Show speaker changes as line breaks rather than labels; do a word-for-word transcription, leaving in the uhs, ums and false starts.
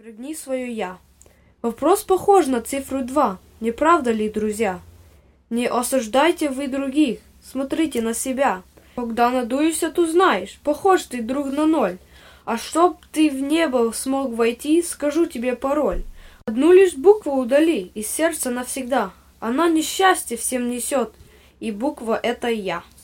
Строгни свое «я». Вопрос похож на цифру два, не правда ли, друзья? Не осуждайте вы других, смотрите на себя. Когда надуешься, то знаешь, похож ты друг на ноль. А чтоб ты в небо смог войти, скажу тебе пароль. Одну лишь букву удали из сердца навсегда. Она несчастье всем несет, и буква — это я.